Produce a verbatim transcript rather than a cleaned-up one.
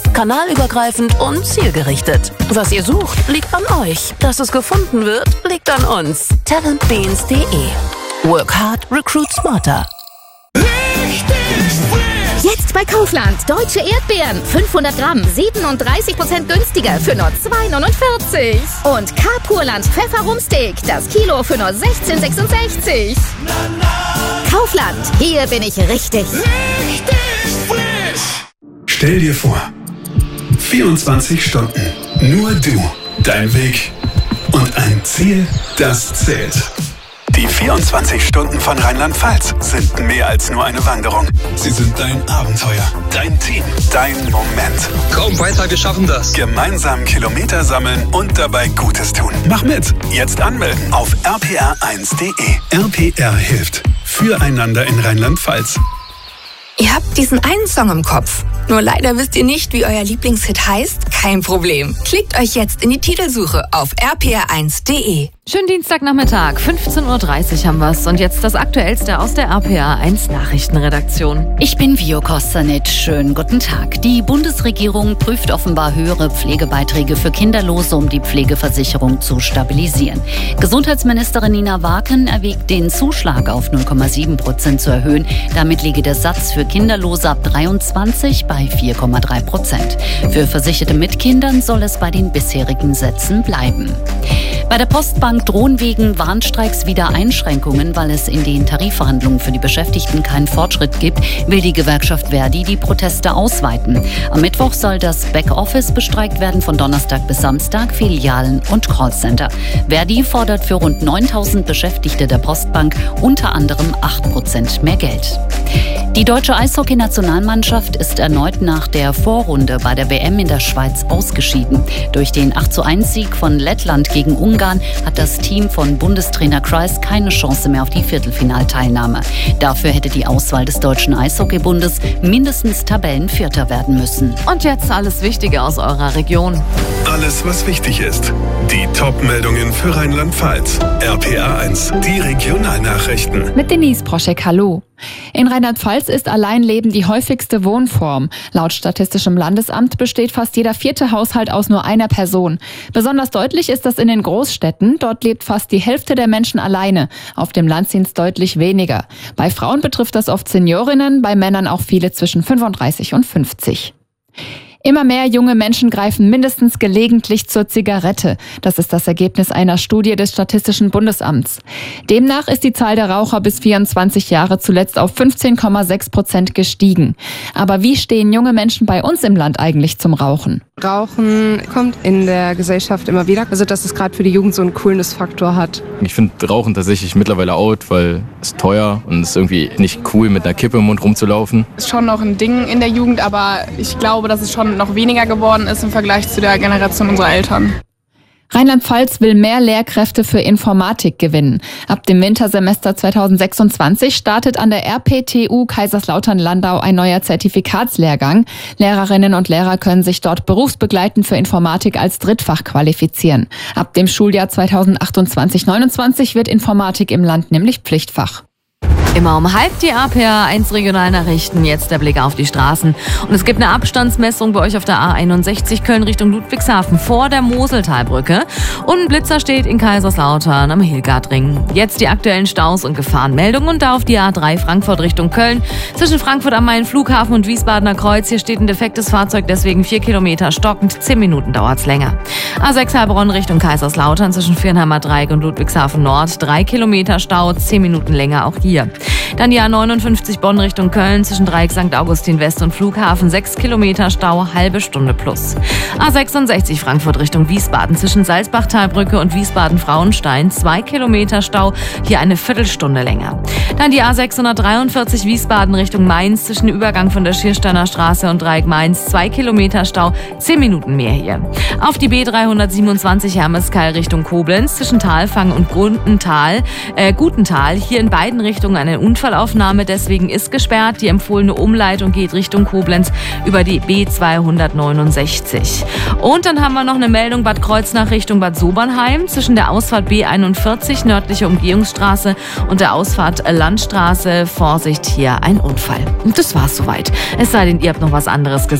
Kanalübergreifend und zielgerichtet. Was ihr sucht, liegt an euch. Dass es gefunden wird, liegt an uns. talentbeans punkt de. Work hard, recruit smarter. Jetzt bei Kaufland. Deutsche Erdbeeren. fünfhundert Gramm. siebenunddreißig Prozent günstiger für nur zwei neunundvierzig. Und K-Purland Pfefferrumsteak. Das Kilo für nur sechzehn sechsundsechzig. Kaufland. Hier bin ich richtig. Richtig frisch. Stell dir vor, vierundzwanzig Stunden. Nur du. Dein Weg. Und ein Ziel, das zählt. Die vierundzwanzig Stunden von Rheinland-Pfalz sind mehr als nur eine Wanderung. Sie sind dein Abenteuer, dein Team, dein Moment. Komm weiter, wir schaffen das. Gemeinsam Kilometer sammeln und dabei Gutes tun. Mach mit. Jetzt anmelden auf r p r eins punkt de. R P R hilft. Füreinander in Rheinland-Pfalz. Ihr habt diesen einen Song im Kopf. Nur leider wisst ihr nicht, wie euer Lieblingshit heißt? Kein Problem. Klickt euch jetzt in die Titelsuche auf r p r eins punkt de. Schönen Dienstagnachmittag, fünfzehn Uhr dreißig haben wir's. Und jetzt das Aktuellste aus der R P R eins Nachrichtenredaktion. Ich bin Vio Kostanit. Schönen guten Tag. Die Bundesregierung prüft offenbar höhere Pflegebeiträge für Kinderlose, um die Pflegeversicherung zu stabilisieren. Gesundheitsministerin Nina Waken erwägt, den Zuschlag auf null Komma sieben Prozent zu erhöhen. Damit liege der Satz für Kinderlose ab dreiundzwanzig bei vier Komma drei Prozent. Für Versicherte mit Kindern soll es bei den bisherigen Sätzen bleiben. Bei der Postbank drohen wegen Warnstreiks wieder Einschränkungen, weil es in den Tarifverhandlungen für die Beschäftigten keinen Fortschritt gibt, will die Gewerkschaft Verdi die Proteste ausweiten. Am Mittwoch soll das Backoffice bestreikt werden, von Donnerstag bis Samstag, Filialen und Callcenter. Verdi fordert für rund neuntausend Beschäftigte der Postbank unter anderem acht Prozent mehr Geld. Die deutsche Eishockey-Nationalmannschaft ist erneut nach der Vorrunde bei der W M in der Schweiz ausgeschieden. Durch den acht zu eins Sieg von Lettland gegen Ungarn hat das Team von Bundestrainer Kreis keine Chance mehr auf die Viertelfinalteilnahme. Dafür hätte die Auswahl des Deutschen Eishockeybundes mindestens Tabellenvierter werden müssen. Und jetzt alles Wichtige aus eurer Region. Alles, was wichtig ist. Die Top-Meldungen für Rheinland-Pfalz. R P R eins, die Regionalnachrichten. Mit Denise Proschek, hallo. In Rheinland-Pfalz ist Alleinleben die häufigste Wohnform. Laut Statistischem Landesamt besteht fast jeder vierte Haushalt aus nur einer Person. Besonders deutlich ist das in den Großstädten. Dort lebt fast die Hälfte der Menschen alleine. Auf dem Land sind es deutlich weniger. Bei Frauen betrifft das oft Seniorinnen, bei Männern auch viele zwischen fünfunddreißig und fünfzig. Immer mehr junge Menschen greifen mindestens gelegentlich zur Zigarette. Das ist das Ergebnis einer Studie des Statistischen Bundesamts. Demnach ist die Zahl der Raucher bis vierundzwanzig Jahre zuletzt auf fünfzehn Komma sechs Prozent gestiegen. Aber wie stehen junge Menschen bei uns im Land eigentlich zum Rauchen? Rauchen kommt in der Gesellschaft immer wieder. Also dass es gerade für die Jugend so einen Coolness-Faktor hat. Ich finde Rauchen tatsächlich mittlerweile out, weil es teuer und es ist irgendwie nicht cool, mit einer Kippe im Mund rumzulaufen. Ist schon noch ein Ding in der Jugend, aber ich glaube, dass es schon noch weniger geworden ist im Vergleich zu der Generation unserer Eltern. Rheinland-Pfalz will mehr Lehrkräfte für Informatik gewinnen. Ab dem Wintersemester zweitausendsechsundzwanzig startet an der R P T U Kaiserslautern-Landau ein neuer Zertifikatslehrgang. Lehrerinnen und Lehrer können sich dort berufsbegleitend für Informatik als Drittfach qualifizieren. Ab dem Schuljahr zweitausendachtundzwanzig neunundzwanzig wird Informatik im Land nämlich Pflichtfach. Immer um halb die R P R eins Regionalnachrichten. Jetzt der Blick auf die Straßen. Und es gibt eine Abstandsmessung bei euch auf der A einundsechzig Köln Richtung Ludwigshafen vor der Moseltalbrücke. Und ein Blitzer steht in Kaiserslautern am Hilgardring. Jetzt die aktuellen Staus und Gefahrenmeldungen. Und da auf die A drei Frankfurt Richtung Köln. Zwischen Frankfurt am Main Flughafen und Wiesbadener Kreuz. Hier steht ein defektes Fahrzeug, deswegen vier Kilometer stockend. Zehn Minuten dauert's länger. A sechs Heilbronn Richtung Kaiserslautern zwischen Viernheimer Dreieck und Ludwigshafen Nord. Drei Kilometer Stau, zehn Minuten länger auch hier. Dann die A neunundfünfzig Bonn Richtung Köln zwischen Dreieck Sankt Augustin West und Flughafen. sechs Kilometer Stau, halbe Stunde plus. A sechsundsechzig Frankfurt Richtung Wiesbaden zwischen Salzbachtalbrücke und Wiesbaden-Frauenstein. zwei Kilometer Stau, hier eine Viertelstunde länger. Dann die A sechshundertdreiundvierzig Wiesbaden Richtung Mainz zwischen Übergang von der Schiersteiner Straße und Dreieck Mainz. zwei Kilometer Stau, zehn Minuten mehr hier. Auf die B dreihundertsiebenundzwanzig Hermeskeil Richtung Koblenz zwischen Talfang und Grundental, äh, Gutental. Hier in beiden Richtungen eine Unfallaufnahme, deswegen ist gesperrt. Die empfohlene Umleitung geht Richtung Koblenz über die B zweihundertneunundsechzig. Und dann haben wir noch eine Meldung Bad Kreuznach Richtung Bad Sobernheim zwischen der Ausfahrt B einundvierzig nördliche Umgehungsstraße und der Ausfahrt Landstraße. Vorsicht, hier ein Unfall. Und das war's soweit. Es sei denn, ihr habt noch was anderes gesagt.